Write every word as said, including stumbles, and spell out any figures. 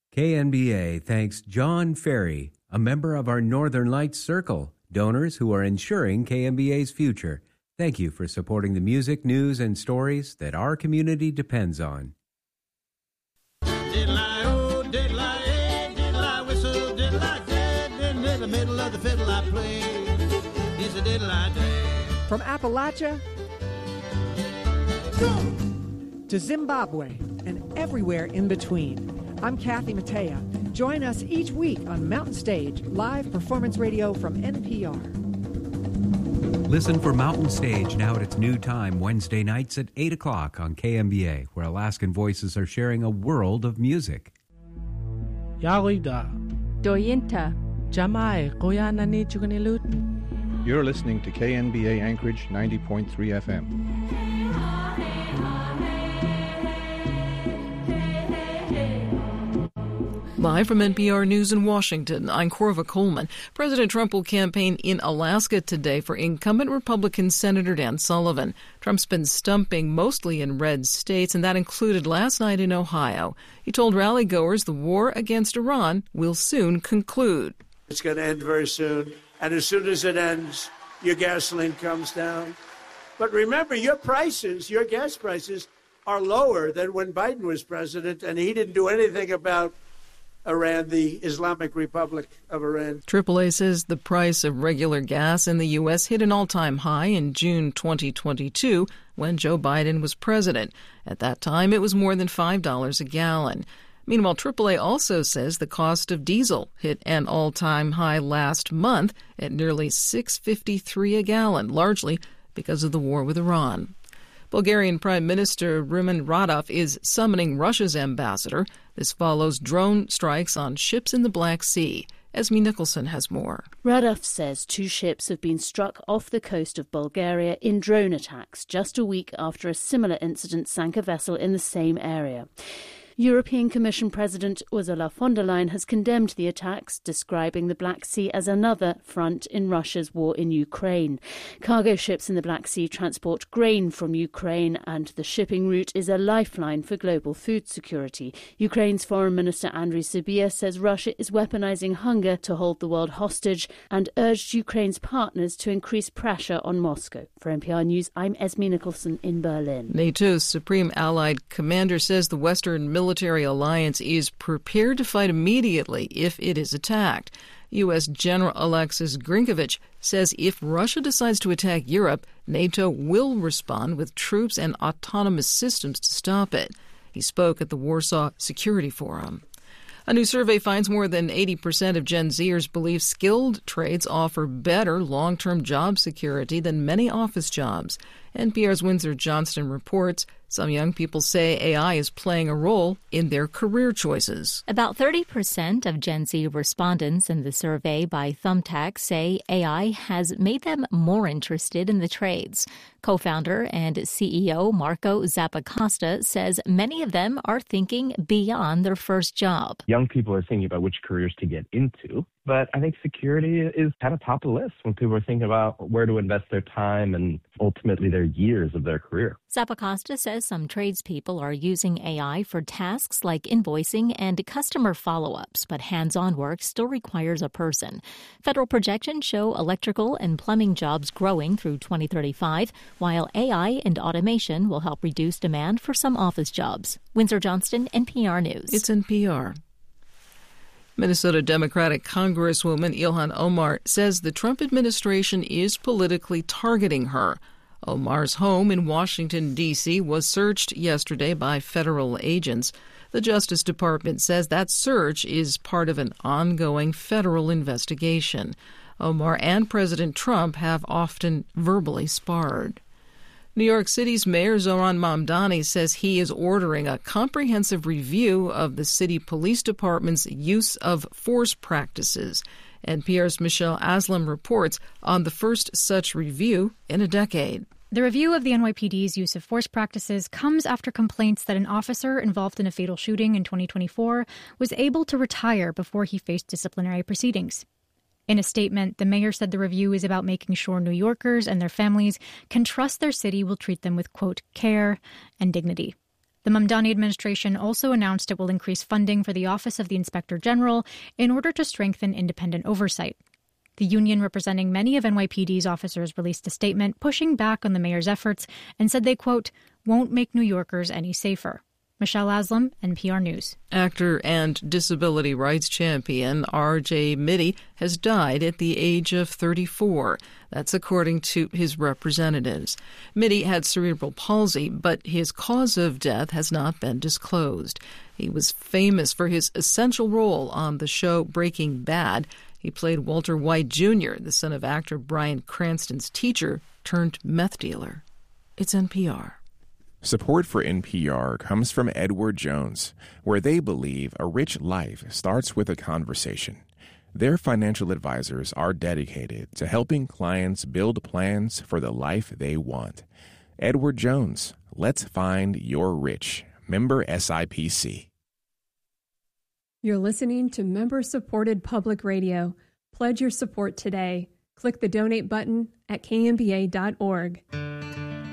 K N B A thanks John Ferry, a member of our Northern Lights Circle, donors who are ensuring K N B A's future. Thank you for supporting the music, news, and stories that our community depends on. Diddle-I, oh, diddle-I, eh, diddle-I, whistle, diddle-I, dead, in the middle of the fiddle I play. It's a diddle-I day. From Appalachia to Zimbabwe and everywhere in between. I'm Kathy Mattea. Join us each week on Mountain Stage, live performance radio from N P R. Listen for Mountain Stage now at its new time, Wednesday nights at eight o'clock on K M B A, where Alaskan voices are sharing a world of music. Yarida. Doyinta. Jamai, Koyanani Chugunilut. You're listening to K N B A Anchorage ninety point three F M. Live from N P R News in Washington, I'm Corva Coleman. President Trump will campaign in Alaska today for incumbent Republican Senator Dan Sullivan. Trump's been stumping mostly in red states, and that included last night in Ohio. He told rally-goers the war against Iran will soon conclude. It's going to end very soon, and as soon as it ends, your gasoline comes down. But remember, your prices, your gas prices, are lower than when Biden was president, and he didn't do anything about Iran, the Islamic Republic of Iran. triple A says the price of regular gas in the U S hit an all-time high in June twenty twenty-two when Joe Biden was president. At that time, it was more than five dollars a gallon. Meanwhile, triple A also says the cost of diesel hit an all-time high last month at nearly six dollars and fifty-three cents a gallon, largely because of the war with Iran. Bulgarian Prime Minister Rumen Radev is summoning Russia's ambassador. This follows drone strikes on ships in the Black Sea. Esme Nicholson has more. Radev says two ships have been struck off the coast of Bulgaria in drone attacks just a week after a similar incident sank a vessel in the same area. European Commission President Ursula von der Leyen has condemned the attacks, describing the Black Sea as another front in Russia's war in Ukraine. Cargo ships in the Black Sea transport grain from Ukraine, and the shipping route is a lifeline for global food security. Ukraine's Foreign Minister Andriy Sybiha says Russia is weaponizing hunger to hold the world hostage and urged Ukraine's partners to increase pressure on Moscow. For N P R News, I'm Esme Nicholson in Berlin. NATO's Supreme Allied Commander says the Western military military alliance is prepared to fight immediately if it is attacked. U S. General Alexis Grinkovich says if Russia decides to attack Europe, NATO will respond with troops and autonomous systems to stop it. He spoke at the Warsaw Security Forum. A new survey finds more than eighty percent of Gen Zers believe skilled trades offer better long-term job security than many office jobs. N P R's Windsor Johnston reports some young people say A I is playing a role in their career choices. About thirty percent of Gen Z respondents in the survey by Thumbtack say A I has made them more interested in the trades. Co-founder and C E O Marco Zappacosta says many of them are thinking beyond their first job. Young people are thinking about which careers to get into, but I think security is kind of top of the list when people are thinking about where to invest their time and ultimately their years of their career. Zappacosta says some tradespeople are using A I for tasks like invoicing and customer follow-ups, but hands-on work still requires a person. Federal projections show electrical and plumbing jobs growing through twenty thirty-five, while A I and automation will help reduce demand for some office jobs. Windsor Johnston, N P R News. It's N P R. Minnesota Democratic Congresswoman Ilhan Omar says the Trump administration is politically targeting her. Omar's home in Washington, D C was searched yesterday by federal agents. The Justice Department says that search is part of an ongoing federal investigation. Omar and President Trump have often verbally sparred. New York City's Mayor Zohran Mamdani says he is ordering a comprehensive review of the city police department's use of force practices. N P R's Michelle Aslam reports on the first such review in a decade. The review of the N Y P D's use of force practices comes after complaints that an officer involved in a fatal shooting in twenty twenty-four was able to retire before he faced disciplinary proceedings. In a statement, the mayor said the review is about making sure New Yorkers and their families can trust their city will treat them with, quote, care and dignity. The Mamdani administration also announced it will increase funding for the Office of the Inspector General in order to strengthen independent oversight. The union representing many of N Y P D's officers released a statement pushing back on the mayor's efforts and said they, quote, won't make New Yorkers any safer. Michelle Aslam, N P R News. Actor and disability rights champion R J Mitte has died at the age of thirty-four. That's according to his representatives. Mitte had cerebral palsy, but his cause of death has not been disclosed. He was famous for his essential role on the show Breaking Bad. He played Walter White Junior, the son of actor Bryan Cranston's teacher turned meth dealer. It's N P R. Support for N P R comes from Edward Jones, where they believe a rich life starts with a conversation. Their financial advisors are dedicated to helping clients build plans for the life they want. Edward Jones, let's find your rich. Member S I P C. You're listening to member-supported public radio. Pledge your support today. Click the donate button at K M B A dot org.